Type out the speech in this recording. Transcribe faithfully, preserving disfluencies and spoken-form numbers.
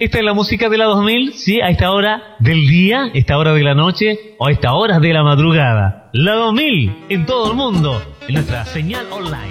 Esta es la música de la dos mil, sí, a esta hora del día, esta hora de la noche o a esta hora de la madrugada. La dos mil en todo el mundo, en nuestra señal online.